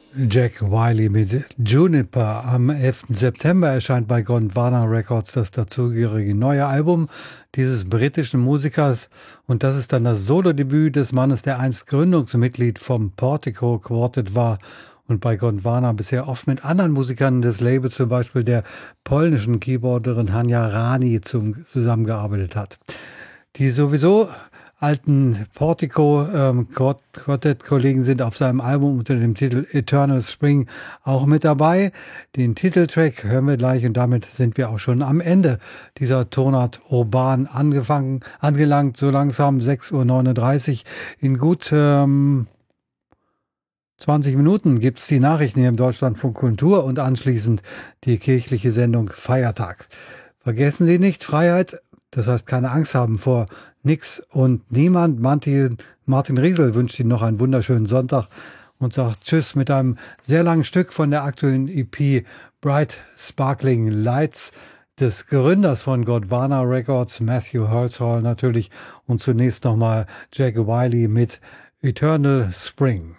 Jack Wiley mit Juniper. Am 11. September erscheint bei Gondwana Records das dazugehörige neue Album dieses britischen Musikers. Und das ist dann das Solodebüt des Mannes, der einst Gründungsmitglied vom Portico Quartet war und bei Gondwana bisher oft mit anderen Musikern des Labels, zum Beispiel der polnischen Keyboarderin Hania Rani, zusammengearbeitet hat. Die sowieso alten Portico-Quartett-Kollegen sind auf seinem Album unter dem Titel Eternal Spring auch mit dabei. Den Titeltrack hören wir gleich und damit sind wir auch schon am Ende dieser Tonart Urban angelangt. So langsam 6:39 Uhr. In gut 20 Minuten gibt's die Nachrichten hier im Deutschlandfunk Kultur und anschließend die kirchliche Sendung Feiertag. Vergessen Sie nicht, Freiheit, das heißt keine Angst haben vor nix und niemand. Martin Riesel wünscht Ihnen noch einen wunderschönen Sonntag und sagt Tschüss mit einem sehr langen Stück von der aktuellen EP Bright Sparkling Lights des Gründers von Gondwana Records, Matthew Hirschhall natürlich. Und zunächst nochmal Jack Wiley mit Eternal Spring.